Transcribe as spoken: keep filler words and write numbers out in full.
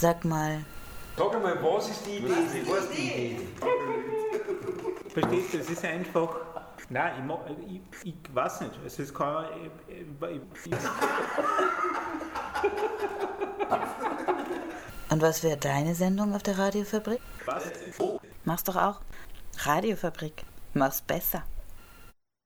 Sag mal. Sag einmal, was ist die Idee? Was ist die Was ist die Idee? Verstehst du, es ist einfach. Nein, ich, mag, ich, ich weiß nicht. Es ist kein. Ich, ich, ich, Und was wäre deine Sendung auf der Radiofabrik? was? Mach's doch auch. Radiofabrik. Mach's besser.